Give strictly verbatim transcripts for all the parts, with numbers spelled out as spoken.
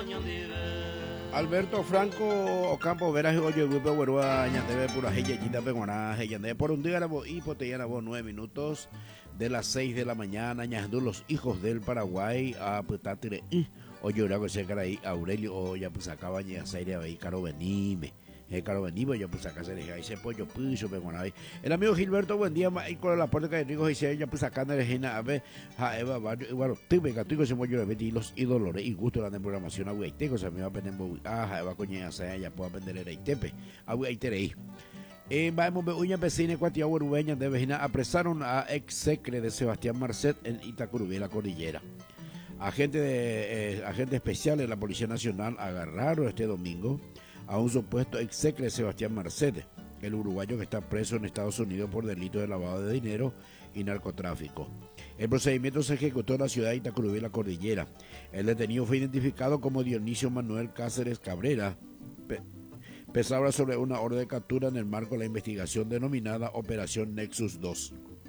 Alberto Franco Ocampo Veras oye grupo Guerua Ñandebe pura heyechita peguana heyande por un día la voz y potella la voz nueve minutos de las seis de la mañana ñandú los hijos del Paraguay a putatire oye ura que se cara ahí Aurelio o ya pues acaba ña serie ahí caro venime el caro venime ya pues acá se deja ahí se pollo piso peguana ahí el amigo Gilberto buen día y con la puerta que digo y se ya pues acá de Regina a ver a Eva varios igual tipe gatico se pollo de y los y dolores y gusto la programación a Huayteco se me va a aprender ah Eva coña se ya puedo aprender el Itepe a Huayterei. En Baemos Uña Vecina Cuatia Urugueña de Vejina apresaron a ex secre de Sebastián Marcet en Itacurubí, la cordillera. Agentes de, eh, agente especial de la Policía Nacional agarraron este domingo a un supuesto ex secre de Sebastián Marcet, el uruguayo que está preso en Estados Unidos por delito de lavado de dinero y narcotráfico. El procedimiento se ejecutó en la ciudad de Itacurubí, la cordillera. El detenido fue identificado como Dionisio Manuel Cáceres Cabrera, pesaba sobre una orden de captura en el marco de la investigación denominada Operación Nexus dos.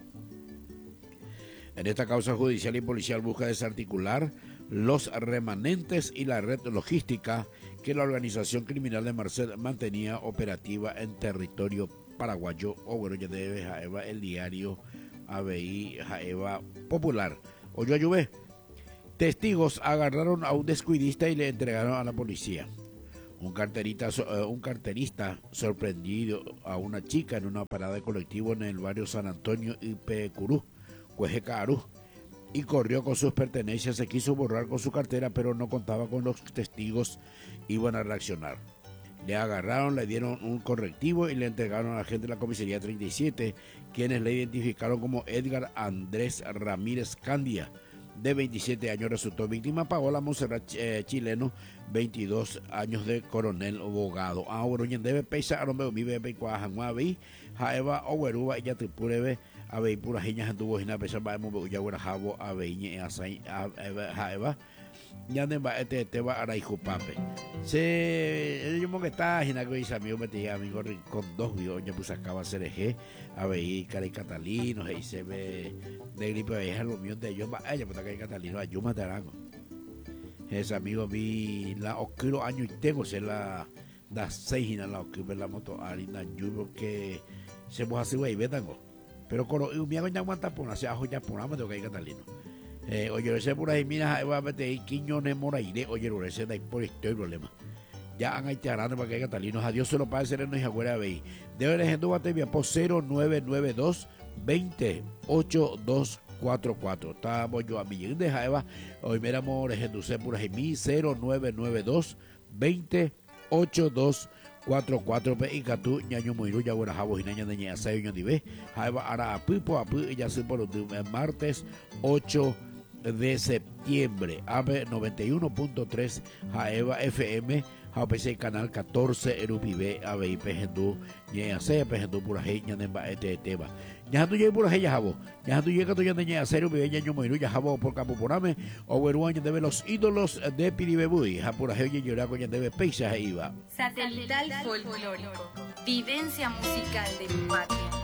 En esta causa judicial y policial busca desarticular los remanentes y la red logística que la organización criminal de Marcet mantenía operativa en territorio paraguayo. O bueno, ya debe Jaeva, el diario A B I Jaeva Popular. Oyo ayuve. Testigos agarraron a un descuidista y le entregaron a la policía. Un carterista, uh, un carterista sorprendido a una chica en una parada de colectivo en el barrio San Antonio y Pecurú, Cuejecarú, y corrió con sus pertenencias. Se quiso borrar con su cartera, pero no contaba con los testigos, iban a reaccionar. Le agarraron, le dieron un correctivo y le entregaron a la gente de la comisaría treinta y siete, quienes le identificaron como Edgar Andrés Ramírez Candia, de veintisiete años, resultó víctima. Paola Monserrat eh, chileno, veintidós años, de coronel abogado. Ahora debe pesa a romeo mi bebé cuajanguabi jaeva oweruba ya te purebe a ver pura jiña anduvo hina pesa va mo ya buena jabo a veñe asai a jaeva ya ne va este te va a pape se yo mo que está hina que dice amigo metí amigo con dos vio ya pues acaba ser eje a ver cara catalino y se ve de gripe vieja lo mío de ellos va ella pues acá catalino ayuma tarango ese amigo vi la oscuro año y tengo se la da seis hina la oscuro la moto harina yo que se puede hacer güey vetango pero con un miago ya aguanta por hacer ajo ya por ama de que catalino eh oye ese por ahí mira va a meter quiñones moraire oye lo ese da por este problema ya han hecho grande para que catalino adiós se lo para sereno y agüera ve debe de gente bate via por cero nueve nueve dos veinte ochenta y dos cuarenta y cuatro estamos yo a mi de Jaeva hoy miramos de gente por ahí mi cero nueve nueve dos veinte ochenta y dos cuatro cuatro pe y catu ñaño moiru ya buena jabo hinaña de ña sayo ño dive jaiba ara apipo apu ya se por el martes ocho de septiembre A B noventa y uno punto tres Jaeva F M Japese canal catorce Erupibe A B I Pejendu ña se Pejendu pura heña de este tema ya tu ye pura heña jabo ya tu ye que tu ya de ña serio be ñaño moiru ya jabo por campo porame o veruaña de los ídolos de Piribebuy ja pura heña llora coña de peisaje iba satelital folclórico vivencia musical de mi patria.